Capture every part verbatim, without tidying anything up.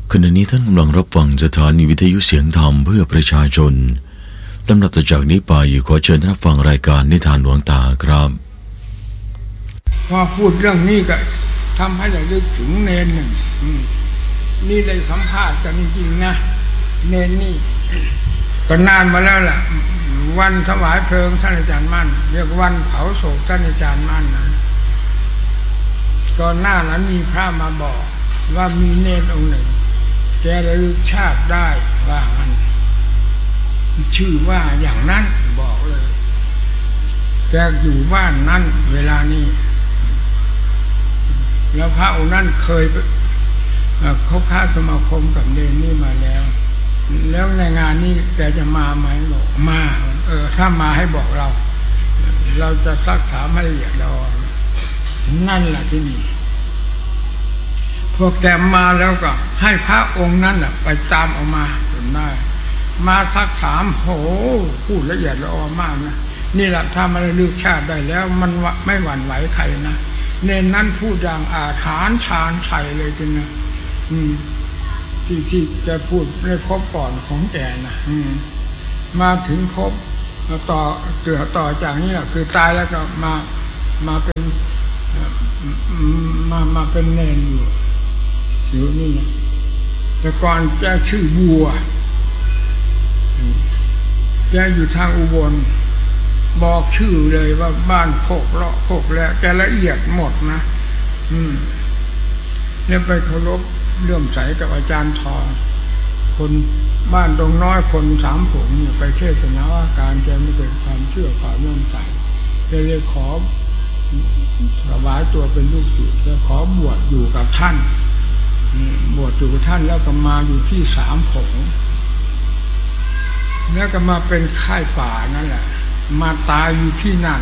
ขณะนี้ท่านกำลังรับฟังสถานีวิทยุเสียงธรรมเพื่อประชาชนลำดับต่อจากนี้ไปขอเชิญรับฟังรายการนิทานหลวงตาครับพอพูดเรื่องนี้ก็ทำให้เราลึกถึงเนนหนึ่งนี่ได้สัมภาษณ์กันจริงๆนะเนนนี่ก็นานมาแล้วแหละวันถวายเพลิงท่านอาจารย์มั่นเรียกวันเผาศพท่านอาจารย์มั่นนะก่อนหน้านั้นมีพระมาบอกว่ามีเนนองค์หนึ่งแกระลึกชาติได้ว่างั้นชื่อว่าอย่างนั้นบอกเลยแกอยู่บ้านนั้นเวลานี้แล้วพระองค์นั้นเคยเขาค้าสมาคมกับเนนนี่มาแล้วแล้วในงานนี้แกจะมาไหมบอกมาเออถ้ามาให้บอกเราเราจะซักถามให้ละเอียดเรานั่นแหละที่นี่พวกแกมาแล้วก็ให้พระองค์นั้นไปตามออกมาจนได้มาซักถามโหพูดละเอียดละออมากนะนี่แหละถ้ามันลึกชาติได้แล้วมันไม่หวั่นไหวใครนะเนนนั้นพูดอย่างอาถรรพ์ชาญชัยเลยจริงนะอืมที่ที่แกพูดได้ครบก่อนของแกนะอืมมาถึงครบต่อเตือต่อจากนี้แหละคือตายแล้วก็มามาเป็นมามาเป็นเนนอยู่สิวนี่แต่ก่อนแกชื่อบัวแกอยู่ทางอุบลบอกชื่อเลยว่าบ้านโคกเลาะโคกแล้วแกละเอียดหมดนะอืมเนี่ยไปเคารพเลื่อมใสกับอาจารย์ทองคนบ้านตรงน้อยคนสามผงเนี่ยไปเทศนาว่าการแกไม่เกิดความเชื่อความเลื่อมใสแกเลยขอถวายตัวเป็นลูกศิษย์แล้วขอบวชอยู่กับท่านบวชอยู่กับท่านแล้วก็มาอยู่ที่สามผงแล้วก็มาเป็นค่ายป่านั่นแหละมาตายอยู่ที่นั่น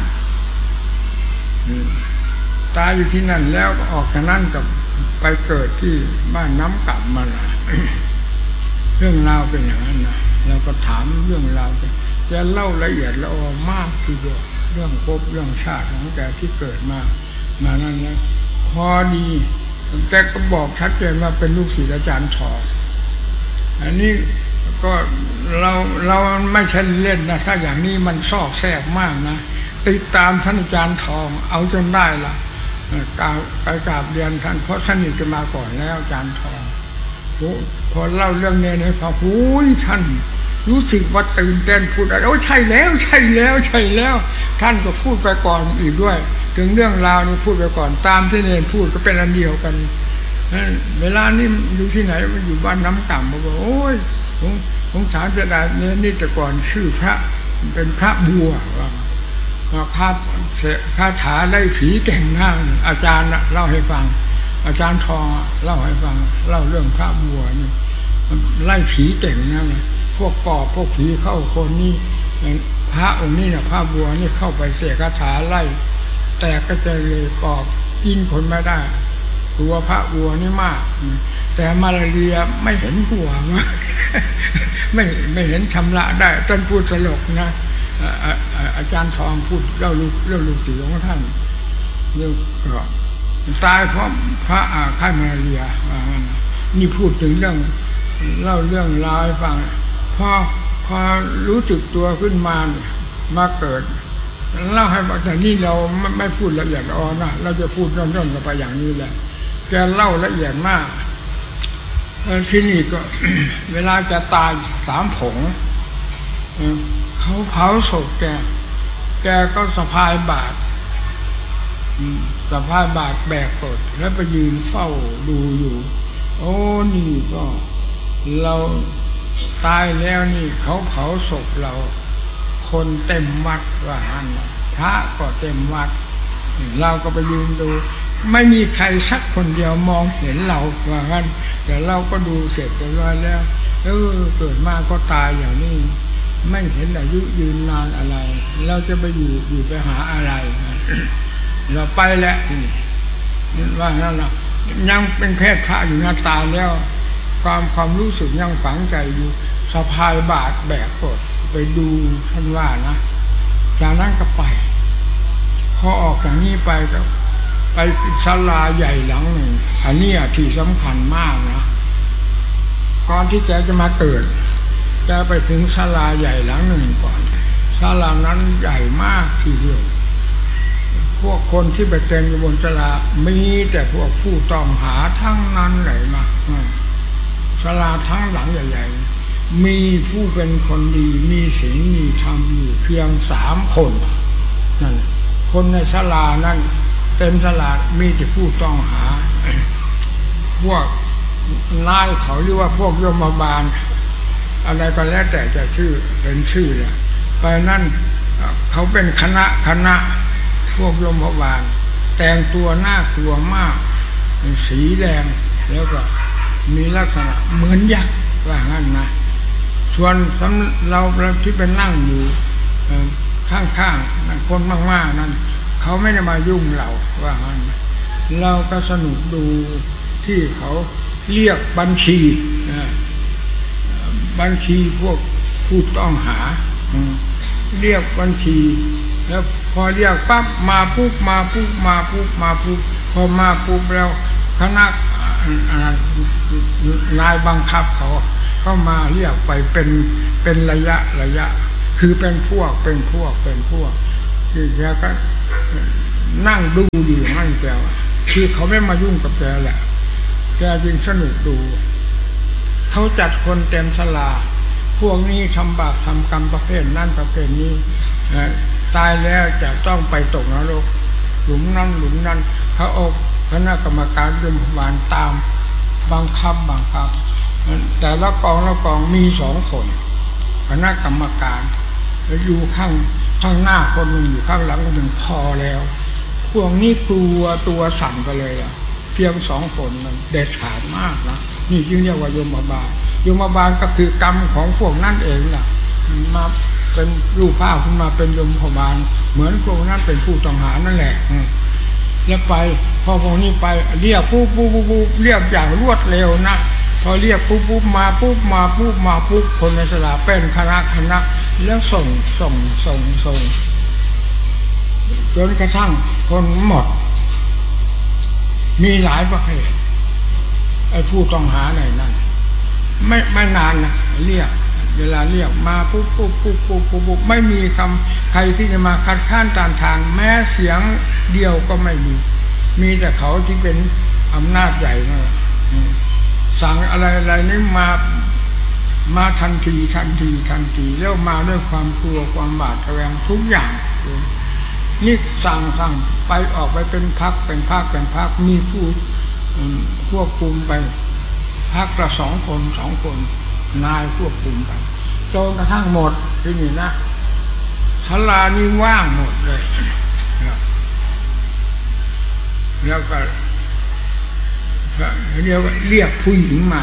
ตายอยู่ที่นั่นแล้วออกจากนั้นกับไปเกิดที่บ้านน้ำกลับมานะเรื่องราวเป็นอย่างนั้นนะเราก็ถามเรื่องราวจะเล่าละเอียดละออมากทีเดียวเรื่องภพเรื่องชาติของแกที่เกิดมามานั่นนะพอดีแกก็บอกชัดเจนว่าเป็นลูกศิษย์อาจารย์ทองอันนี้ก็เราเราไม่ใช่เล่นนะถ้าอย่างนี้มันซอกแซกมากนะติดตามท่านอาจารย์ทองเอาจนได้ละกราบไปกราบเรียนท่านเพราะสนิทกันมาก่อนแล้วอาจารย์ทองพอเล่าเรื่องนี้ให้ฟังโอ้ยท่านรู้สึกว่าตื่นเต้นพูดอะไรโอ้ใช่แล้วใช่แล้วใช่แล้วท่านก็พูดไปก่อนอีกด้วยถึงเรื่องราวนี้พูดไปก่อนตามที่เนรพูดก็เป็นอันเดียวกันเวลานี้อยู่ที่ไหนอยู่บ้านน้ำต่ำบอกว่าโอ้ยผมผมถามจะได้เนี่ยนี่แต่ก่อนชื่อพระเป็นพระบัวว่าพระคาถาไล่ผีเก่งมากอาจารย์เล่าให้ฟังอาจารย์ทองเล่าให้ฟังเล่าเรื่องพระบัวนี่ไล่ผีเก่งนั่นเลยพวกกอบพวกผีเข้าคนนี่พระองค์นี้นะพระบัวนี่เข้าไปเสกคาถาไล่แต่ก็จะเลยกอบกินคนไม่ได้ตัวพระบัวนี่มากแต่มาลาเรียไม่เห็นบัวไม่ไม่เห็นชำระได้ท่านพูดสลกนะอาจารย์ทองพูดเล่าลูกเล่าลูกศิษย์ของท่านเรื่องก็ตายเพราะพระอาฆาตมาลาเรียนี่พูดถึงเรื่องเล่าเรื่องราวให้ฟังพอพอรู้สึกตัวขึ้นมามาเกิดเล่าให้ฟังแต่นี่เราไม่ไม่พูดละเอียดอ่อนนะเราจะพูดเรื่องๆกันไปอย่างนี้แหละแกเล่าละเอียดมากที่นี่ก็ เวลาจะตายสามผงเขาเผาศพแกแกก็สะพายบาตรสะพายบาตรแบกกดแล้วไปยืนเฝ้าดูอยู่โอ้นี่ก็เราตายแล้วนี่เขาเผาศพเราคนเต็มวัดว่างั้นพระก็เต็มวัดเราก็ไปยืนดูไม่มีใครสักคนเดียวมองเห็นเราว่างั้นแต่เราก็ดูเสร็จเรียบร้อยแล้วเออเกิดมาก็ตายอย่างนี้ไม่เห็นอายุยืนนานอะไรเราจะไปอยู่อยู่ไปหาอะไรเราไปแล้วนี่ว่านั่นนะยังเป็นเพศพระอยู่หน้าตาแล้วความความรู้สึกยังฝังใจอยู่สะพายบาตรแบกกดไปดูท่านว่านะจากนั้นก็ไปพอออกจากนี้ไปก็ไปศาลาใหญ่หลังหนึ่งอันนี้ที่สำคัญมากนะก่อนที่แกจะมาเกิดแกไปถึงศาลาใหญ่หลังหนึ่งก่อนศาลานั้นใหญ่มากทีเดียวพวกคนที่ไปเต็มอยู่บนศาลามีแต่พวกผู้ต้องหาทั้งนั้นเลยมาศาลาทั้งหลังใหญ่ๆมีผู้เป็นคนดีมีศีลมีธรรมอยู่เพียงสามคนนั่นคนในศาลานั้นเต็มศาลามีแต่ผู้ต้องหาพวกนายเขาเรียกว่าพวกยมบาลอะไรก็แล้วแต่จะชื่อเป็นชื่อแหละไปนั่นเขาเป็นคณะคณะพวกยมบาลแต่งตัวน่ากลัวมากสีแดงแล้วก็มีลักษณะเหมือนยักษ์ว่างั้นนะส่วนเราเราที่เป็นนั่งอยู่ข้างๆคนมากๆนั้นเขาไม่ได้มายุ่งเราว่างั้นเราก็สนุกดูที่เขาเรียกบัญชีบัญชีพวกผู้ต้องหาเรียกบัญชีแล้วพอเรียกปั๊บมาปุ๊บมาปุ๊บมาปุ๊บมาปุ๊บพอมาปุ๊บแล้วคณะนายบังคับเขาเข้ามาเรียกไปเป็นเป็นระยะระยะคือเป็นพวกเป็นพวกเป็นพวกที่แกก็นั่งดูอยู่นั่นแกคือเขาไม่มายุ่งกับแกแหละแกจึงสนุกดูเขาจัดคนเต็มศาลาพวกนี้ทำบาปทำกรรมประเภทนั่นประเภทนี้ตายแล้วจะต้องไปตกนรกหลุมนั้นหลุมนั้นพระองค์คณะกรรมการยมบาลตามบังคับบังคับแต่ละกองละกองมีสองคนคณะกรรมการอยู่ข้างข้างหน้าคนหนึ่งอยู่ข้างหลังคนหนึ่งพอแล้วพวกนี้กลัวตัวสั่นไปเลยอ่ะเพียงสองคนมันเด็ดขาดมากนะนี่จึงเรียกว่ายมบาลยมบาลก็คือกรรมของพวกนั่นเองล่ะมาเป็นรูปภาพขึ้นมาเป็นยมบาลเหมือนพวกนั้นเป็นผู้ต้องหานั่นแหละแล้วไปพอพวกนี้ไปเรียกปุ๊บปุ๊บปุ๊บเรียกอย่างรวดเร็วนะพอเรียกปุ๊บปุ๊บมาปุ๊บมาปุ๊บมาปุ๊บคนในศาลาเป็นคณะคณะแล้วส่งส่งส่งส่งจนกระทั่งคนหมดมีหลายประเภทไอ้ผู้ต้องหาไหนนั่นไม่ไม่นานนะเรียกเวลาเรียกมาปุ๊บปุ๊บปุ๊บปุ๊บปุ๊บปุ๊บไม่มีคำใครที่จะมาคัดค้านต้านทานแม้เสียงเดียวก็ไม่มีมีแต่เขาที่เป็นอำนาจใหญ่นะสั่งอะไรอะไรนี่มามาทันทีทันทีทันทีแล้วมาด้วยความกลัวความบาดระแวงทุกอย่างนี่สั่งสั่งไปออกไปเป็นพักเป็นพักเป็นพักมีผู้ควบคุมไปพักละสองคนสองคนนายควบคุมไปจนกระทั่งหมดที่นี่นะศาลานี่ว่างหมดเลยแล้วก็เรียกเรียกผู้หญิงมา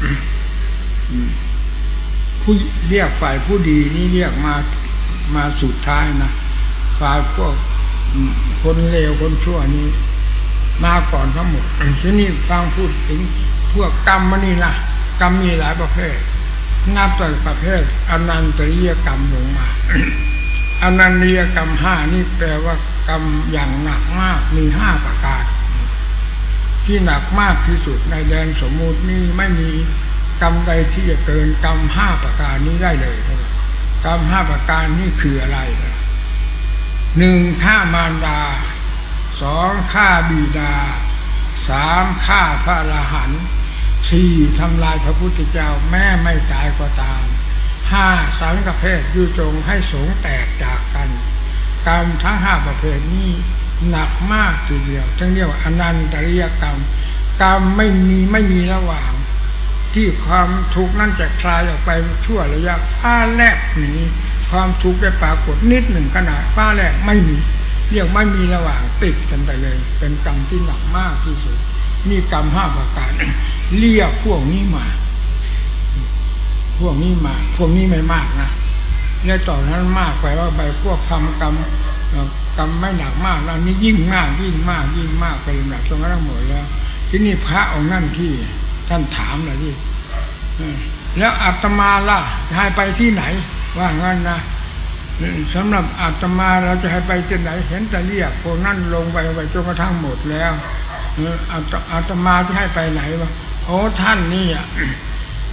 ผู้เรียกฝ่ายผู้ดีนี่เรียกมามาสุดท้ายนะฝ่ายพวกคนเลวคนชั่วนี้มาก่อนทั้งหมดทีนี้ฟังพูดถึงพวกกรรมมันนี่นะกรรมมีหลายประเภทนับแต่ประเภทอนันตริยกรรมลงมาอนันตริยกรรมห้านี่แปลว่ากรรมอย่างหนักมากมีห้าประการที่หนักมากที่สุดในแดนสมมุตินี่ไม่มีกรรมใดที่จะเกินกรรมห้าประการนี้ได้เลยกรรมห้าประการนี่คืออะไรหนึ่งฆ่ามารดาสองฆ่าบิดาสามฆ่าพระอรหันต์สี่ทำลายพระพุทธเจ้าแม้ไม่ตายก็ตามห้าสังฆเพศยุจงให้สงฆ์แตกจากกันกรรมทั้งห้าประเภทนี้หนักมากทีเดียวทั้งเรียกว่าอนันตริยกรรมกรรมไม่มีไม่มีระหว่างที่ความทุกข์นั้นจะคลายออกไปชั่วระยะฟ้าแลบนี้ความทุกข์ได้ปรากฏนิดหนึ่งขนาดฟ้าแลบไม่มีเรียกไม่มีระหว่างติดกันไปเลยเป็นกรรมที่หนักมากที่สุดนี่กรรมห้าประการเรียกพวกนี้มาพวกนี้มาพวกนี้ไม่มากนะและต่อนั้นมากไปว่าไปพวกทำกรรมกรรมไม่หนักมากแล้วนี่ยิ่งมากยิ่งมากยิ่งมากไปหนักจนกระทั่งหมดแล้วที่นี่พระองค์นั่นที่ท่านถามเลยที่แล้วอาตมาล่ะจะให้ไปที่ไหนว่างั้นนะสำหรับอาตมาเราจะให้ไปที่ไหนเห็นแต่เรียกพวกนั่นลงไปไปจนกระทั่งหมดแล้วอาตมาจะให้ไปไหนวะโอ้ท่านนี่อ่ะ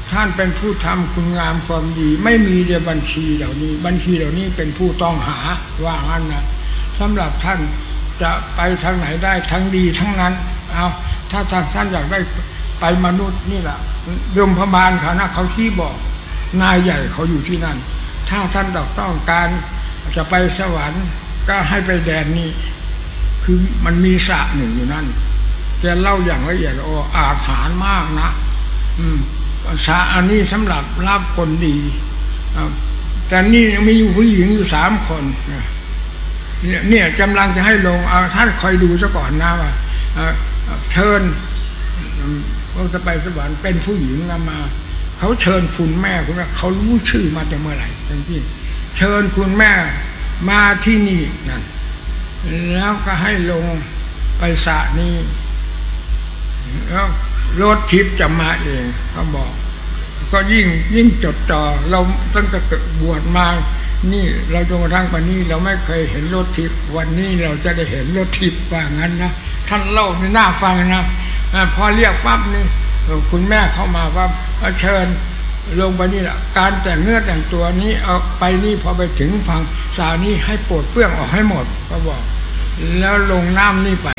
ท่านเป็นผู้ทำคุณงามความดีไม่มีในบัญชีเหล่านี้บัญชีเหล่านี้เป็นผู้ต้องหาว่างั้นนะสำหรับท่านจะไปทางไหนได้ทั้งดีทั้งนั้นเอาถ้าท่านอยากได้ไปมนุษย์นี่แหละโรงพยาบาลเขานะเขาชี้บอกนายใหญ่เขาอยู่ที่นั่นถ้าท่านต้องการจะไปสวรรค์ก็ให้ไปแดนนี้คือมันมีสระหนึ่งอยู่นั่นแกเล่าอย่างละเอียดโอ้อาถรรพ์มากนะอืมสระอันนี้สำหรับรับคนดีแต่นี่มีอยู่ผู้หญิงอยู่สามคนเนี่ยกำลังจะให้ลงเอาท่านคอยดูซะก่อนนะว่าเชิญว่าจะไปสวรรค์เป็นผู้หญิงนะมาเขาเชิญคุณแม่คุณแม่เขารู้ชื่อมาแต่เมื่อไหร่ทั้งที่เชิญคุณแม่มาที่นี่นั่นแล้วก็ให้ลงไปสระนี้แล้วรถทิพย์จะมาเองเขาบอกก็ยิ่งยิ่งจดจ่อเราตั้งแต่บวชมานี่เราจนกระทั่งปัจจุบันนี้เราไม่เคยเห็นรถทิพย์วันนี้เราจะได้เห็นรถทิพย์ว่างั้นนะท่านเล่าในหน้าฟังนะพอเรียกปั๊บนี่คุณแม่เข้ามาว่าเชิญลงไปนี่แหละการแต่งเนื้อแต่งตัวนี้เอาไปนี่พอไปถึงฝั่งสานี้ให้ปลดเปลื้องออกให้หมดเขาบอกแล้วลงน้ำนี่ไป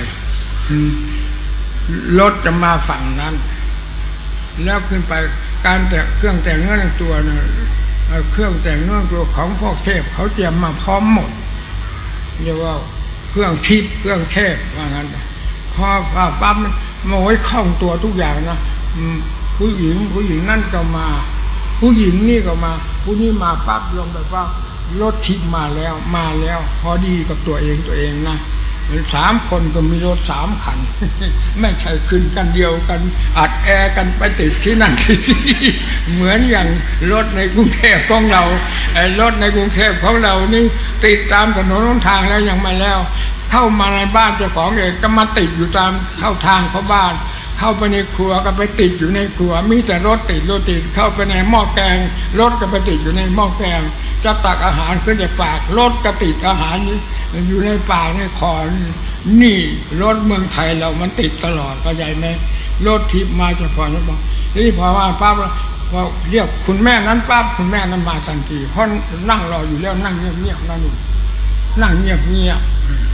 รถจะมาฝั่งนั้นแล้วขึ้นไปการแต่งเครื่องแต่งเนื้อแต่งตัวนะเครื่องแต่งเนื้อตัวของพวกเทพเขาเตรียมมาพร้อมหมดเรียกว่าเครื่องทิพย์เครื่องเทพว่างั้นพอปั๊บมันมาไว้คล่องตัวทุกอย่างนะผู้หญิงผู้หญิงนั่นก็มาผู้หญิงนี่ก็มาผู้นี้มาปั๊บลงแบบว่ารถทิพย์มาแล้วมาแล้วพอดีกับตัวเองตัวเองนะสามคนก็มีรถสามคันไม่ใช่ขึ้นกันเดียวกันอัดแอร์กันไปติดที่นั่นที่นี่เหมือนอย่างรถในกรุงเทพของเราไอ้รถในกรุงเทพของเรานี่ติดตามถนนหนทางแล้วยังไม่แล้วเข้ามาในบ้านเจ้าของเองก็มาติดอยู่ตามเข้าทางเข้าบ้านเข้าไปในครัวก็ไปติดอยู่ในครัวมีแต่รถติดรถติดเข้าไปในหม้อแกงรถก็ไปติดอยู่ในหม้อแกงจะตักอาหารขึ้นจากปากรถก็ติดอาหารอยู่ในปากในคอนี่รถเมืองไทยเรามันติดตลอดเข้าใจไหมรถทิพย์มาเฉพาะนั้นบอกนี่พอว่าปั๊บพอเรียกคุณแม่นั้นปั๊บคุณแม่นั้นมาทันทีเพราะนั่งรออยู่แล้วนั่งเงียบๆนั่นนู่นนั่งเงียบ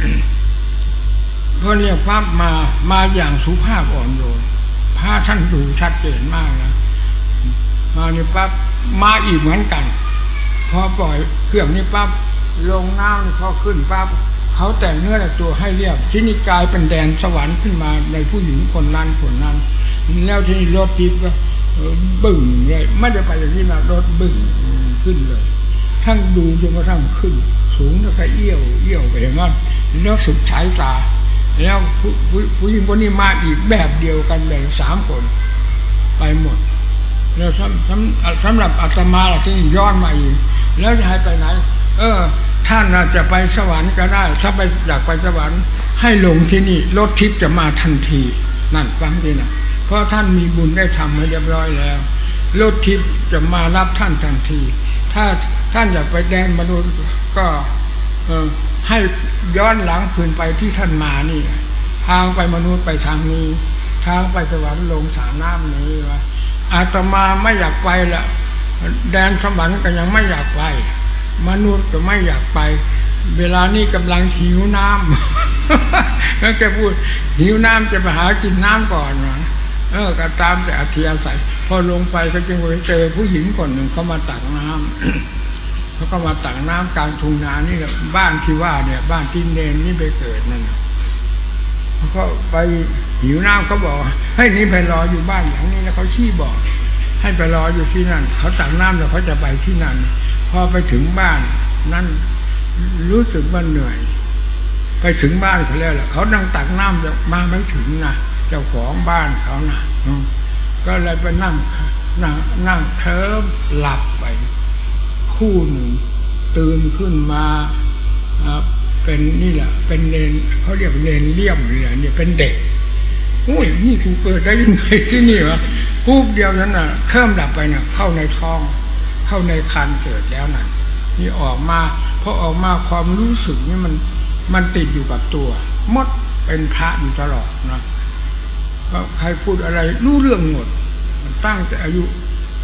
ๆพอเรียกปั๊บมามาอย่างสุภาพอ่อนโยนพระท่านดูชัดเจนมากนะมาเนี่ยปั๊บมาอีกเหมือนกันพอปล่อยเครื่องนี้ปั๊บลงน้ำพอขึ้นปั๊บเขาแต่งเนื้อแต่ตัวให้เรียบที่นี่กลายเป็นแดนสวรรค์ขึ้นมาในผู้หญิงคนนั้นคนนั้นแล้วที่นี่รถทิพย์ก็บึ่งเลยไม่ได้ไปอย่างที่นะรถบึ่งขึ้นเลยท่านดูจนกระทั่งขึ้นสูงแล้วก็เอี้ยวเอี้ยวไปอย่างนั้นแล้วสุดสายตาแล้วผู้ผู้หญิงคนนี้มาอีกแบบเดียวกันเลยสามคนไปหมดแล้วสำสำสำหรับอาตมาล่ะที่ย้อนมาอีกแล้วจะให้ไปไหนเออท่านน่าจะไปสวรรค์ก็ได้ถ้าไปอยากไปสวรรค์ให้ลงที่นี่รถทิพย์จะมาทันทีนั่นฟังดีนะเพราะท่านมีบุญได้ทำให้เรียบร้อยแล้วรถทิพย์จะมารับท่านทันทีถ้าท่านอยากไปแดนมนุษย์ก็เออให้ย้อนหลังคืนไปที่ท่านมานี่ทางไปมนุษย์ไปทางนี้ทางไปสวรรค์ลงสระน้ำนี้วะอาตมาไม่อยากไปละแดนสวรรค์ก็ยังไม่อยากไปมนุษย์ก็ไม่อยากไปเวลานี้กำลังหิวน้ำแล้วแกพูดหิวน้ำจะไปหากินน้ำก่อนนะเออก็ตามแต่อัธยาศัยพอลงไปก็จึงไปเจอผู้หญิงคนหนึ่งเขามาตักน้ำเขาก็มาตักน้ำกลางทุ่งนานี่แหละบ้านที่ว่าเนี่ยบ้านที่เนนนี่ไปเกิดนั่นเขาก็ไปหิวน้ำเขาบอกให้นี่ไปรออยู่บ้านหลังนี้แล้วเขาชี้บอกให้ไปรออยู่ที่นั่นเขาตักน้ำแล้วเขาจะไปที่นั่นพอไปถึงบ้านนั่นรู้สึกว่าเหนื่อยไปถึงบ้านเขาแล้วแหละเขานั่งตักน้ำมาไม่ถึงนะเจ้าของบ้านเขานะก็เลยไปนั่งนั่งนั่งเคลิ้มหลับไปคู่หนึ่งตื่นขึ้นมาเป็นนี่แหละเป็นเนนเขาเรียกเนนเลี่ยมเลยเนี่ยเป็นเด็กโอ้ยนี่กูเกิดได้ยังไงที่นี่วะปุ๊บเดียวนั้นน่ะเคลิ้มหลับไปน่ะเข้าในท้องเข้าในคันเกิดแล้วน่ะนี่ออกมาพอออกมาความรู้สึกนี่มันมันติดอยู่กับตัวมดเป็นพระอยู่ตลอดนะใครพูดอะไรรู้เรื่องหมดตั้งแต่อายุ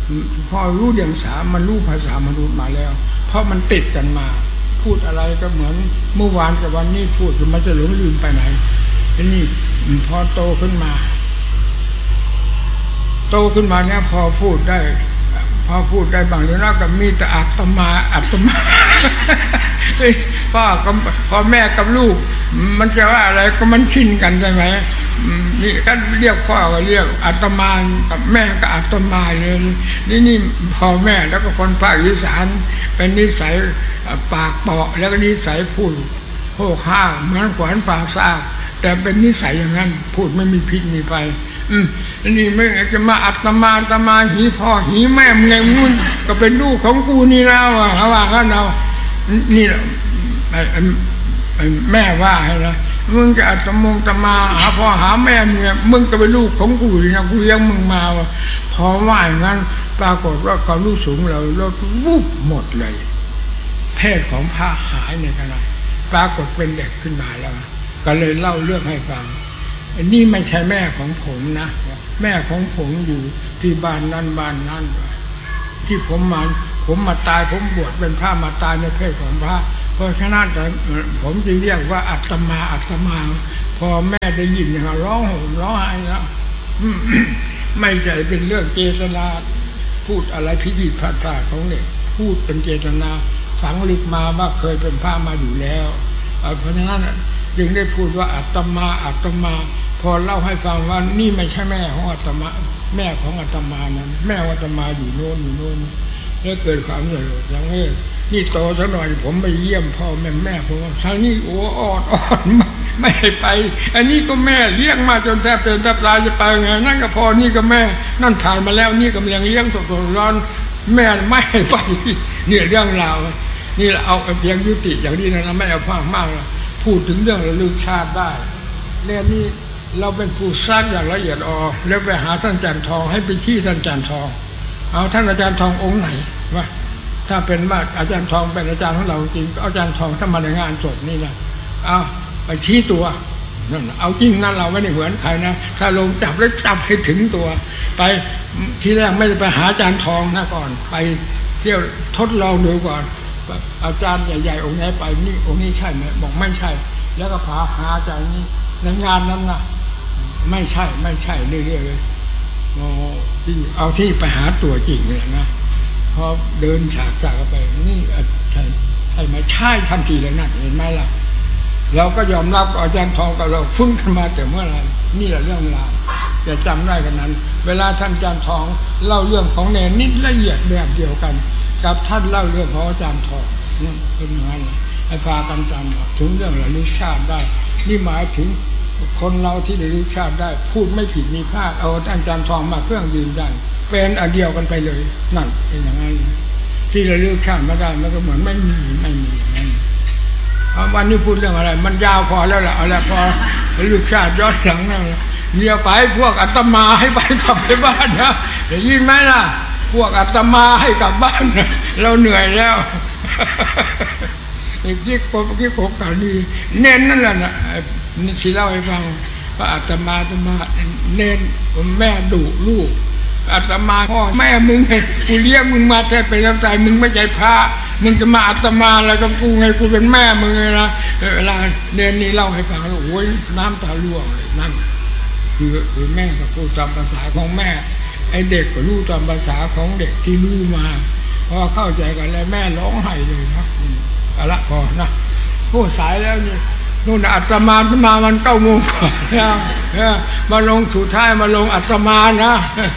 พอรู้เดียงสามันรู้ภาษามนุษย์มาแล้วเพราะมันติดกันมาพูดอะไรก็เหมือนเมื่อวานกับวันนี้พูดมันจะหลงลืมไปไหนไอ้นี่พอโตขึ้นมาโตขึ้นมาเนี่ยพอพูดได้พอพูดได้บางเรื่องก็มีแต่อัตมาอัตมาพ่อกับพ่อแม่กับลูกมันจะว่าอะไรก็มันชินกันใช่ไหมนี่ก็เรียกพ่อก็เรียกอัตมากับแม่ก็อัตมาเลยนี่นี่พ่อแม่แล้วก็คนภาคอีสานเป็นนิสัยปากเปาะแล้วก็นิสัยพูดโหข้าเหมือนขวานปากซาแต่เป็นนิสัยอย่างนั้นพูดไม่มีพิษมีไฟอืมนี่ไม่จะมาอัตมาอัตมาหีพ่อหีแม่มึงไงมึงก็เป็นลูกของกูนี่แล้วอ่ะเขาว่ากันเอานี่แม่ว่าให้นะมึงจะอัตมงตมาหาพ่อหาแม่มึงมึงก็เป็นลูกของกูนะกูเลี้ยงมึงมาพอว่าอย่างนั้นปรากฏว่าความรู้สูงเราลดวุบหมดเลยเพศของพระหายในขณะปรากฏเป็นเด็กขึ้นมาแล้วก็เลยเล่าเรื่องให้ฟังนี่ไม่ใช่แม่ของผมนะแม่ของผมอยู่ที่บ้านนั้นบ้านนั้นที่ผมมาผมมาตายผมบวชเป็นพระมาตายในเพศของพระเพราะฉะนั้นผมจึงเรียกว่าอัตมาอัตมาพอแม่ได้ยินอย่างร้องห่มร้องไห้แล้วไม่ใช่เป็นเรื่องเจตนาพูดอะไรพิจิตรพลาดๆของเด็กพูดเป็นเจตนาฝังลึกมาว่าเคยเป็นพระมาอยู่แล้วเพราะฉะนั้นจึงได้พูดว่าอัตมาอัตมาพอเล่าให้ฟังว่านี่ไม่ใช่แม่ของอัตมาแม่ของอัตมานั้นแม่อัตมาอยู่โน่นอยู่โน่นแล้วเกิดความเหนื่อยหลังนี้นี่โตสักหน่อยผมไปเยี่ยมพ่อแม่แม่ผมทางนี้โอ้ออดออดไม่ให้ไปอันนี้ก็แม่เลี้ยงมาจนแทบเป็นแทบตายจะไปไงนั่นก็พอนี่ก็แม่นั่นผ่านมาแล้วนี่กำลังเลี้ยงสดๆร้อนแม่ไม่ให้ไปนี่เรื่องราวนี่เอาเพียงยุติอย่างนี้นะไม่เอาฟังมากนะพูดถึงเรื่องระลึกชาติได้เรื่องนี้เราเป็นผู้สร้างอย่างละเอียดอ่อนแล้วไปหาท่านอาจารย์ทองให้ไปชี้ท่านอาจารย์ทองเอาท่านอาจารย์ทององค์ไหนวะถ้าเป็นว่าอาจารย์ทองเป็นอาจารย์ของเราจริงอาจารย์ทองถ้ามาในงานศพนี่นะเอาไปชี้ตัวนั่นเอาจริงนั่นเราไม่ได้เหมือนใครนะถ้าลงจับแล้วจับให้ถึงตัวไปที่แรกไม่ได้ไปหาอาจารย์ทองนะก่อนไปเที่ยวทดลองดูก่อนอาจารย์ใหญ่ๆองค์ไหนไปนี่องค์นี้ใช่ไหมบอกไม่ใช่แล้วก็พาหาอาจารย์นี้ในงานนั้นนะไม่ใช่ไม่ใช่เรื่อยๆเลยเอาที่ไปหาตัวจริงเลยนะพอเดินฉากจากไปนี่ใช่ใช่ไหมใช่ทันทีเลยนั่นเห็นไหมล่ะเราก็ยอมรับอาจารย์ทองกับเราฟุ้งขึ้นมาแต่เมื่อไรนี่แหละเรื่องราวจะจำได้กันนั้นเวลาท่านอาจารย์ทองเล่าเรื่องของเนรนิดละเอียดแบบเดียวกันกับท่านเล่าเรื่องของอาจารย์ทองนั่นเป็นอย่างนั้นให้พากันจำถึงเรื่องระลึกชาติได้นี่หมายถึงคนเราที่ระลึกชาติได้พูดไม่ผิดมีพลาดเอาอาจารย์ทองมาเครื่องยืนยันเป็นอันเดียวกันไปเลยนั่นเป็นอย่างนั้นที่ระลึกชาติไม่ได้มันก็เหมือนไม่มีไม่มีอย่างนั้นวันนี้พูดเรื่องอะไรมันยาวพอแล้วล่ะเอาละพอระลึกชาติย้อนหลังนั่นเดี๋ยวไปพวกอาตมาให้ไปกลับไปบ้านนะได้ยินไหมล่ะพวกอาตมาให้กลับบ้านนะเราเหนื่อยแล้วอีกที่โกที่โกกันนี่เน้นนั่นแหละนะนี่สิเล่าให้ฟังว่าอาตมาอาตมาเน้นแม่ดุลูกอาตมาพ่อแม่มึงไงกูเลี้ยงมึงมาแทบไปน้ำตายมึงไม่ใจพระมึงจะมาอาตมาอะไรกับกูไงกูเป็นแม่มึงไงนะเวลาเน้นนี่เล่าให้ฟังแล้วโอ้ยน้ำตาล่วงเลยนั่นคือคือแม่ก็พูดตามภาษาของแม่ไอเด็กก็รู้ตามภาษาของเด็กที่รู้มาพอเข้าใจกันแล้วแม่ร้องไห้เลยนะเอาละพอนะพูดสายแล้วนี่นู่นอาตมามามันเก้าโมงก่อนนะมาลงสุดท้ายมาลงอาตมานะ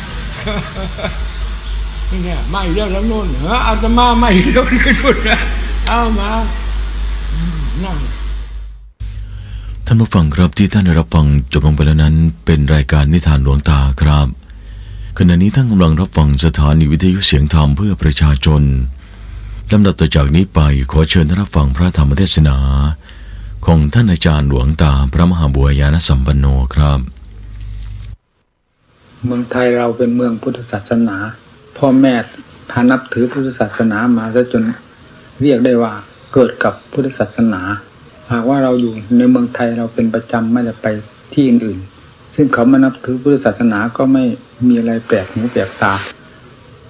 นี่เนี่ยไม่เยอะแล้วนู่นเหรออาตมาไม่เยอะเลยนู่นนะเอามานั่งท่านผู้ฟังครับที่ท่านได้รับฟังจบลงไปแล้วนั้นเป็นรายการนิทานหลวงตาครับขณะนี้ท่านกำลังรับฟังสถานีวิทยุเสียงธรรมเพื่อประชาชนลำดับต่อจากนี้ไปขอเชิญท่านรับฟังพระธรรมเทศนาของท่านอาจารย์หลวงตาพระมหาบัวญาณสัมปันโนครับเมืองไทยเราเป็นเมืองพุทธศาสนาพ่อแม่พานับถือพุทธศาสนามาซะจนเรียกได้ว่าเกิดกับพุทธศาสนาหากว่าเราอยู่ในเมืองไทยเราเป็นประจำไม่ได้ไปที่อื่นๆซึ่งเขามานับถือพุทธศาสนาก็ไม่มีอะไรแปลกหูแปลกตา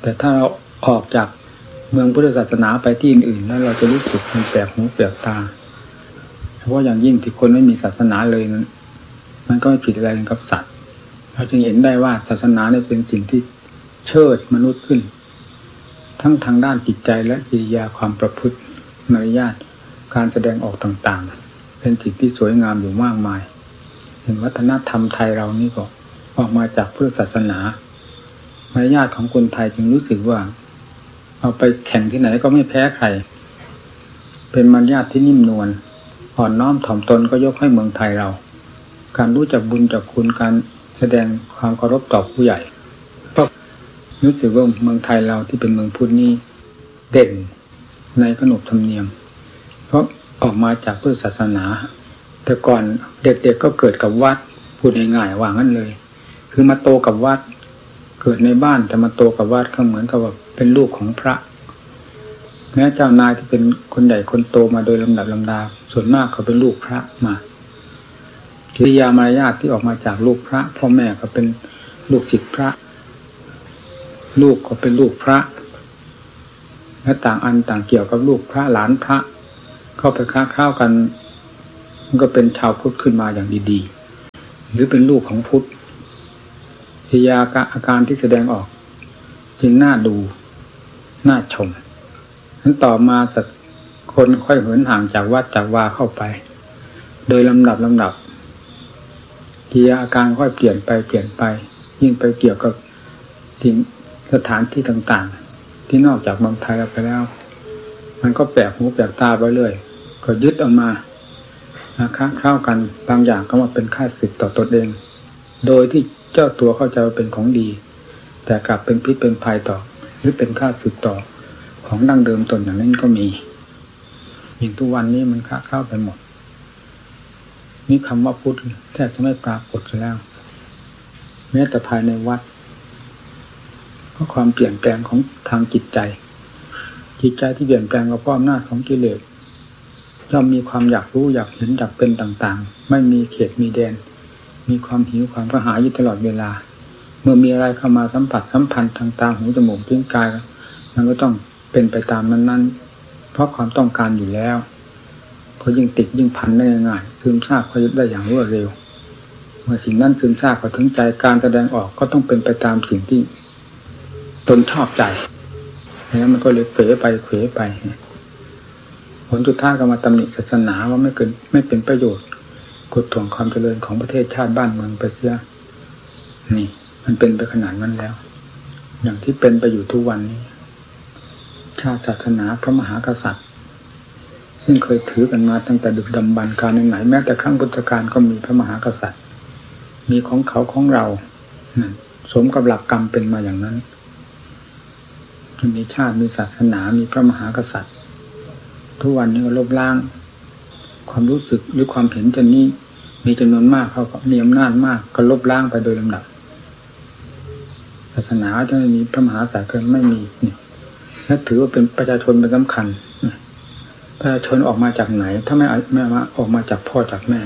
แต่ถ้าเราออกจากเมืองพุทธศาสนาไปที่อื่นๆแล้วเราจะรู้สึกมันแปลกหูแปลกตาเฉพาะอย่างยิ่งที่คนไม่มีศาสนาเลยนั้นมันก็ไม่ผิดอะไรกับสัตว์เราจึงเห็นได้ว่าศาสนาเนี่ยเป็นสิ่งที่เชิดมนุษย์ขึ้นทั้งทางด้านจิตใจและกิริยาความประพฤติมารยาทการแสดงออกต่างๆเป็นสิ่งที่สวยงามอยู่มากมายเห็นวัฒนธรรมไทยเรานี่ก็ออกมาจากพุทธศาสนามารยาทของคนไทยจึงรู้สึกว่าเอาไปแข่งที่ไหนก็ไม่แพ้ใครเป็นมารยาทที่นิ่มนวลอ่อนน้อมถ่อมตนก็ยกให้เมืองไทยเราการรู้จักบุญจักคุณการแสดงความเคารพต่อผู้ใหญ่เพราะรู้สึกว่าเมืองไทยเราที่เป็นเมืองพุทธนี้เด่นในขนบธรรมเนียมเพราะออกมาจากพุทธศาสนาแต่ก่อนเด็กๆก็เกิดกับวัดพูดง่ายๆว่างั้นเลยคือมาโตกับวัดเกิดในบ้านแต่มาโตกับวัดก็เหมือนกับว่าเป็นลูกของพระแม้เจ้านายที่เป็นคนใหญ่คนโตมาโดยลำดับลำดาส่วนมากเขาเป็นลูกพระมากิริยามารยาทที่ออกมาจากลูกพระพ่อแม่ก็เป็นลูกศิษย์พระลูกก็เป็นลูกพระและต่างอันต่างเกี่ยวกับลูกพระหลานพระเข้าไปค้าข้าวกันมันก็เป็นชาวพุทธขึ้นมาอย่างดีๆหรือเป็นลูกของพุทธกิริยาอาการที่แสดงออกจึงน่าดูน่าชมนั้นต่อมาสักคนค่อยเหินห่างจากวัดจากวาเข้าไปโดยลำดับลำดับกิริยาอาการค่อยเปลี่ยนไปเปลี่ยนไปยิ่งไปเกี่ยวกับสิ่งสถานที่ต่างๆที่นอกจากเมืองไทยไปแล้วมันก็แปลกหูแปลกตาไปเรื่อยก็ยึดออกมาค้าเข้ากันบางอย่างก็มาเป็นค่าศึกต่อตนเองโดยที่เจ้าตัวเข้าใจว่าเป็นของดีแต่กลับเป็นพิษเป็นภัยต่อหรือเป็นค่าศึกต่อของดั้งเดิมตนอย่างนั้นก็มียิ่งทุกวันนี้มันค้าเข้าไปหมดนี่คำว่าพุทธแทบจะไม่ปรากฏแล้วแม้แต่ภายในวัดเพราะความเปลี่ยนแปลงของทางจิตใจจิตใจที่เปลี่ยนแปลงก็เพราะอำนาจของกิเลสย่อมมีความอยากรู้อยากเห็นอยากเป็นต่างๆไม่มีเขตมีแดนมีความหิวความกระหายอยู่ตลอดเวลาเมื่อมีอะไรเข้ามาสัมผัสสัมพันธ์ทางตาหูจมูกลิ้นกายมันก็ต้องเป็นไปตามนั้นๆเพราะความต้องการอยู่แล้วก็ยิ่งติดยิ่งพันได้ง่ายซึมซาบเขายึดได้อย่างรวดเร็วเมื่อสิ่งนั้นซึมซาบเขาถึงใจการแสดงออกก็ต้องเป็นไปตามสิ่งที่ตนชอบใจแล้วมันก็เลยเผลอไปเผลอไปผลสุดท้ายก็มาตำหนิศาสนาว่าไม่เกินไม่เป็นประโยชน์กดถ่วงความเจริญของประเทศชาติบ้านเมืองไปเสียนี่มันเป็นไปขนาดนั้นแล้วอย่างที่เป็นไปอยู่ทุกวันนี้ชาติศาสนาพระมหากษัตริย์ซึ่งเคยถือกันมาตั้งแต่ดึกดำบรรพ์การไหนแม้แต่ครั้งพุทธกาลก็มีพระมหากษัตริย์มีของเขาของเราสมกับหลักกรรมเป็นมาอย่างนั้นมีชาติมีศาสนามีพระมหากษัตริย์ทุกวันนี้ก็ลบล้างความรู้สึกหรือความเห็นจนนี้มีจำนวนมากเขาก็มีอำนาจมากก็ลบล้างไปโดยลำดับศาสนาจะไม่มีพระมหากษัตริย์ก็ไม่มีนี่และถือว่าเป็นประชาชนเป็นสำคัญประชาชนออกมาจากไหนถ้าไม่ไม่มาออกมาจากพ่อจากแม่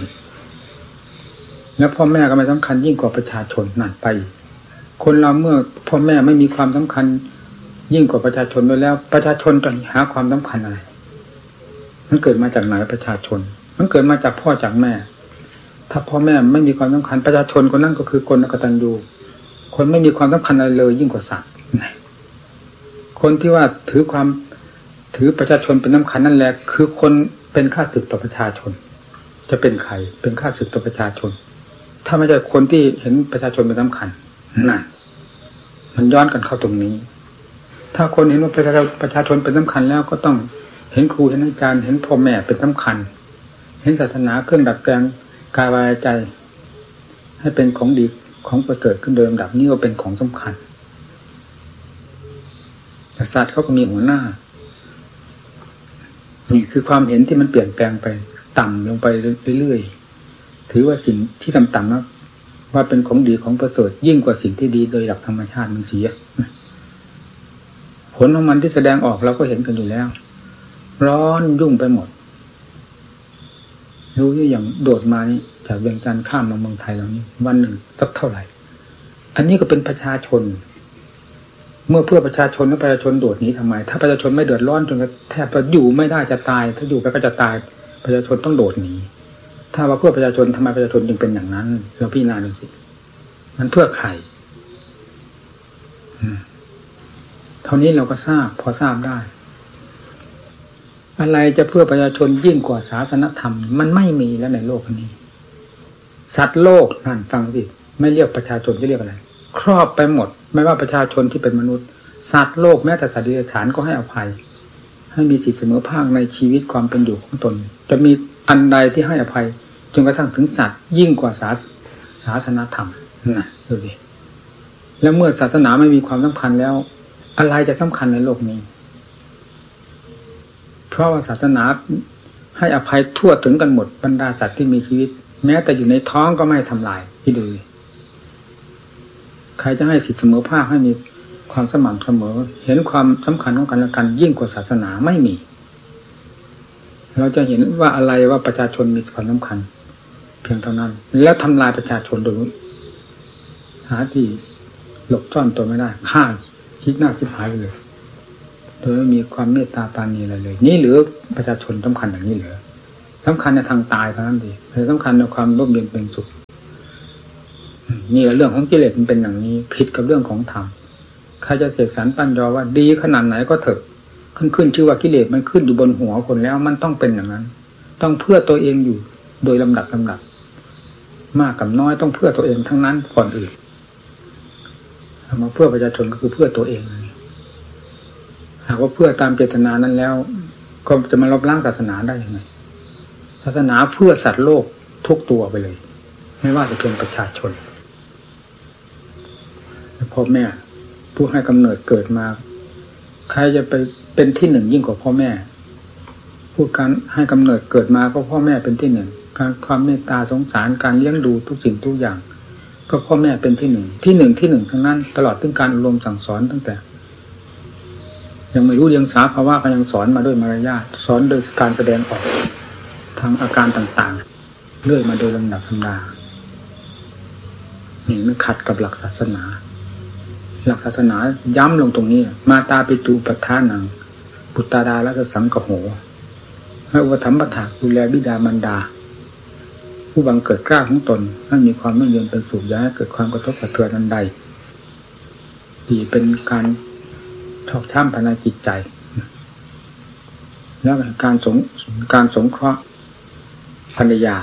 แล้วพ่อแม่ก็ไม่สำคัญยิ่งกว่าประชาชนนั่นไปคนเราเมื่อพ่อแม่ไม่มีความสำคัญยิ่งกว่าประชาชนด้วยแล้วประชาชนจะหาความสำคัญอะไรมันเกิดมาจากไหนประชาชนมันเกิดมาจากพ่อจากแม่ถ้าพ่อแม่ไม่มีความสำคัญประชาชนคนนั้นก็คือคนอกตัญญูคนไม่มีความสำคัญอะไรเลยยิ่งกว่าสัตว์คนที่ว่าถือความถือประชาชนเป็นสำคัญนั่นแหละคือคนเป็นข้าศึกต่อประชาชนจะเป็นใครเป็นข้าศึกต่อประชาชนถ้าไม่ใช่คนที่เห็นประชาชนเป็นสำคัญนั่นมันย้อนกันเข้าตรงนี้ถ้าคนเห็นว่าประชาประชาชนเป็นสำคัญแล้วก็ต้องเห็นครูเห็นอาจารย์เห็นพ่อแม่เป็นสำคัญเห็นศาสนาเครื่องดัดแปลงกายวาจาใจให้เป็นของดีของประเสริฐขึ้นโดยลำดับนี้ก็เป็นของสำคัญแต่ศาสตร์เขาก็มีหัวหน้านี่คือความเห็นที่มันเปลี่ยนแปลงไปต่ำลงไปเรื่อยๆถือว่าสิ่งที่ต่ำๆนะว่าเป็นของดีของประเสริฐยิ่งกว่าสิ่งที่ดีโดยหลักธรรมชาติมันเสียผลของมันที่แสดงออกเราก็เห็นกันอยู่แล้วร้อนยุ่งไปหมดรู้ที่อย่างโดดมานี่จากเวียงจันทร์ข้ามมาเมืองไทยเรานี่วันหนึ่งสักเท่าไหร่อันนี้ก็เป็นประชาชนเมื่อเพื่อประชาชนแล้วประชาชนโดดหนีทำไมถ้าประชาชนไม่เดือดร้อนจนแทบจะอยู่ไม่ได้จะตายถ้าอยู่ไปก็จะตายประชาชนต้องโดดหนีถ้าว่าเพื่อประชาชนทำไมประชาชนจึงเป็นอย่างนั้นเราพิจารณาดูสิมันเพื่อใครเท่านี้เราก็ทราบพอทราบได้อะไรจะเพื่อประชาชนยิ่งกว่าศาสนธรรมมันไม่มีแล้วในโลกนี้สัตว์โลกนั่นฟังสิไม่เรียกประชาชนจะเรียกอะไรครอบไปหมดไม่ว่าประชาชนที่เป็นมนุษย์สัตว์โลกแม้แต่สัตว์เดรัจฉานก็ให้อภัยให้มีสิทธิเสมอภาคในชีวิตความเป็นอยู่ของตนจะมีอันใดที่ให้อภัยจนกระทั่งถึงสัตว์ยิ่งกว่าศาศาสนธรรมนะดูดิแล้วเมื่อศาสนาไม่มีความสำคัญแล้วอะไรจะสำคัญในโลกนี้เพราะว่าศาสนาให้อภัยทั่วถึงกันหมดบรรดาสัตว์ที่มีชีวิตแม้แต่อยู่ในท้องก็ไม่ทำลายที่ดูใครจะให้สิทธิเสมอภาคให้มีความสม่ำเสมอเห็นความสำคัญของกันและกันยิ่งกว่าศาสนาไม่มีเราจะเห็นว่าอะไรว่าประชาชนมีความสำคัญเพียงเท่านั้นแล้วทำลายประชาชนโดยหาที่หลบซ่อนตัวไม่ได้ฆ่าคิดหน้าคิดหายเลยโดยไม่มีความเมตตาปราณีอะไรเลยนี่หรือประชาชนสำคัญอย่างนี้เหรอสำคัญในทางตายเท่านั้นดีแต่สำคัญในความร่มเย็นเป็นสุขนี่แหละเรื่องของกิเลสมันเป็นอย่างนี้ผิดกับเรื่องของธรรมใครจะเสกสรรปั้นยอว่าดีขนาดไหนก็เถอะขึ้นขึ้นชื่อว่ากิเลสมันขึ้นอยู่บนหัวคนแล้วมันต้องเป็นอย่างนั้นต้องเพื่อตัวเองอยู่โดยลำดับลำดับมากกับน้อยต้องเพื่อตัวเองทั้งนั้นก่อนอื่นมาเพื่อประชาชนก็คือเพื่อตัวเองหากว่าเพื่อตามเจตนานั้นแล้วก็จะมาลบล้างศาสนาได้ยังไงศาสนาเพื่อสัตว์โลกทุกตัวไปเลยไม่ว่าจะเป็นประชาชนพ่อแม่ผู้ให้กำเนิดเกิดมาใครจะไปเป็นที่หนึ่งยิ่งกว่าพ่อแม่ผู้การให้กำเนิดเกิดมาก็พ่อแม่เป็นที่หนึ่งการความเมตตาสงสารการเลี้ยงดูทุกสิ่งทุกอย่างก็พ่อแม่เป็นที่หนึ่งที่หนึ่งที่หนึ่งทั้งนั้นตลอดถึงการอบรมสั่งสอนตั้งแต่ยังไม่รู้เรียงสาภาวะก็ยังสอนมาด้วยมารยาทสอนโดยการแสดงออกทางอาการต่างๆเรื่อยมาโดยลำดับลำดานี่มันขัดกับหลักศาสนาหลักศาสนาย้ำลงตรงนี้มาตาปิตุปัฏฐานังปุตตาดาและสังกโหให้อุปถัมภ์ปถากดูแลบิดามารดาผู้บังเกิดกล้าของตนให้มีความไม่เย็นเป็นสุขอย่าให้เกิดความกระทบกระเทือนอันใดที่เป็นการชอกช้ำภายในจิตใจแล้วการสงการสงเคราะห์ภรรยา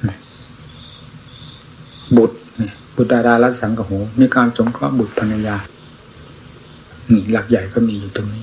บุตรบุตรดาราสังกโหมีการสงเคราะห์บุตรภรรยานี่หลักใหญ่ก็มีอยู่ตรงนี้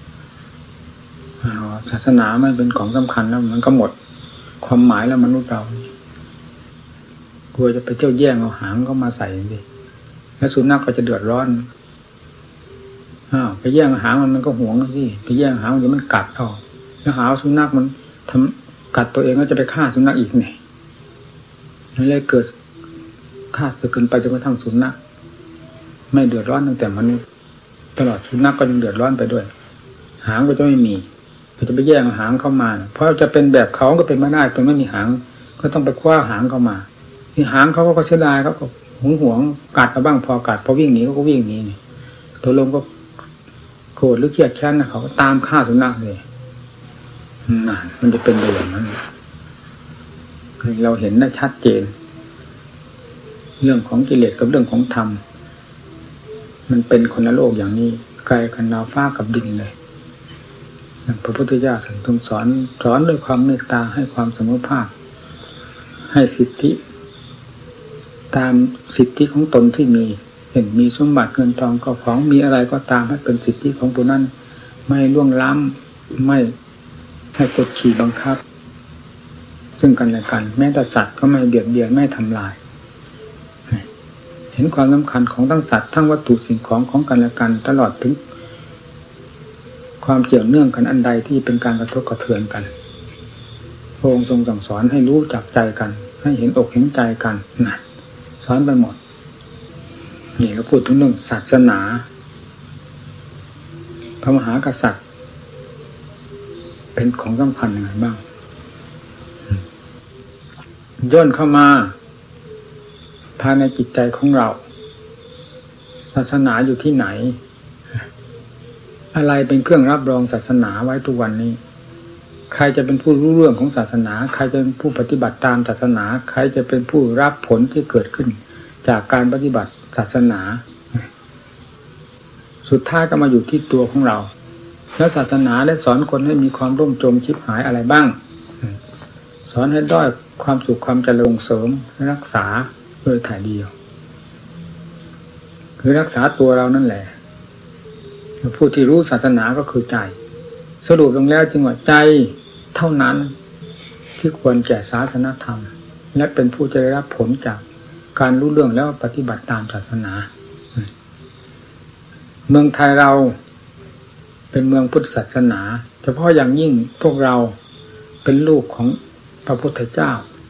ศาสนาไม่เป็นของสำคัญแล้วมันก็หมดความหมายแล้วมนุษย์เรากลัวจะไปเที่ยวแย่งเอาหางก็มาใส่ดิแล้วสุนัขก็จะเดือดร้อนอ้าวไปแย่งหางมันมันก็หวงสิไปแย่งหางเดี๋ยวมันกัดเอาแล้วหาสุนัขมันทำกัดตัวเองก็จะไปฆ่าสุนัขอีกไงมันเลยเกิดฆ่าสึกเกินไปจนกระทั่งสุนัขไม่เดือดร้อนตั้งแต่มนุษย์ตลอดสุนัขก็ยังเดือดร้อนไปด้วยหางก็จะไม่มีก็จะไปแย่งหางเข้ามาเพราะจะเป็นแบบเขาก็เป็นไม่ได้ตรงไม่มีหางก็ต้องไปคว้าหางเข้ามาที่หางเขาก็เสียดายเขาก็หวงหวงกัดมาบ้างพอกัดพอวิ่งหนีเขาก็วิ่งหนีนี่ตัวลงก็โกรธหรือเกลียดชังนะเขาก็ตามฆ่าสุนัขเลยนั่นมันจะเป็นอย่างนั้นเราเห็นได้ชัดเจนเรื่องของกิเลสกับเรื่องของธรรมมันเป็นคนละโลกอย่างนี้ไกลกันดาวฟ้ากับดินเลยอย่างพระพุทธเจ้าท่านทรงสอนสอนด้วยความเมตตาให้ความเสมอภาคให้สิทธิตามสิทธิของตนที่มีเห็นมีสมบัติเงินทองก็ของมีอะไรก็ตามให้เป็นสิทธิของผู้นั้นไม่ล่วงล้ำไม่ให้กดขี่บังคับซึ่งกันและกันแม้แต่สัตว์ก็ไม่เบียดเบียนไม่ทำลายเห็นความสำคัญของทั้งสัตว์ทั้งวัตถุสิ่งของของกันและกันตลอดถึงความเกี่ยวเนื่องกันอันใดที่เป็นการกระทบกระเทือนกันพระองค์ทรงสั่งสอนให้รู้จักใจกันให้เห็นอกเห็นใจกันนะสอนไปหมดนี่เราพูดถึงเรื่องศาสนาพระมหากษัตริย์เป็นของสำคัญยังไงบ้างย่นเข้ามาภายในจิตใจของเราศาสนาอยู่ที่ไหนอะไรเป็นเครื่องรับรองศาสนาไว้ทุกวันนี้ใครจะเป็นผู้รู้เรื่องของศาสนาใครจะเป็นผู้ปฏิบัติตามศาสนาใครจะเป็นผู้รับผลที่เกิดขึ้นจากการปฏิบัติศาสนาสุดท้ายก็มาอยู่ที่ตัวของเราแล้วศาสนาได้สอนคนให้มีความร่มจมชิบหายอะไรบ้างสอนให้ด้อยความสุขความเจริญเสริมรักษาโดยถ่ายเดียวคือรักษาตัวเรานั่นแหละผู้ที่รู้ศาสนาก็คือใจสรุปลงแล้วจึงว่าใจเท่านั้นที่ควรแก่ศาสนธรรมและเป็นผู้จะได้รับผลจากการรู้เรื่องแล้วปฏิบัติตามศาสนาเมืองไทยเราเป็นเมืองพุทธศาสนาเฉพาะอย่างยิ่งพวกเราเป็นลูกของพระพุทธเจ้า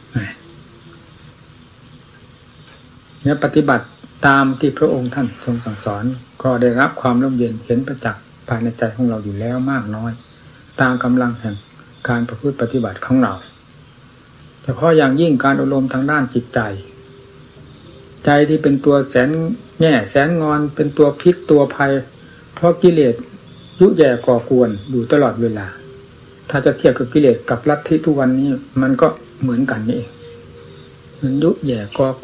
เนี่ยปฏิบัติตามที่พระองค์ท่านทรงสั่งสอนก็ได้รับความร่มเย็นเห็นประจักษ์ภายในใจของเราอยู่แล้วมากน้อยตามกำลังแห่งการประพฤติปฏิบัติของเราเฉพาะอย่างยิ่งการอบรมทางด้านจิตใจใจที่เป็นตัวแสนแง่แสนงอนเป็นตัวพิษตัวภัยเพราะกิเลสยุแย่ก่อกวนอยู่ตลอดเวลาถ้าจะเทียบกับกิเลสกับลัทธิทุกวันนี้มันก็เหมือนกันนี่เองมันยุแย่ก่อ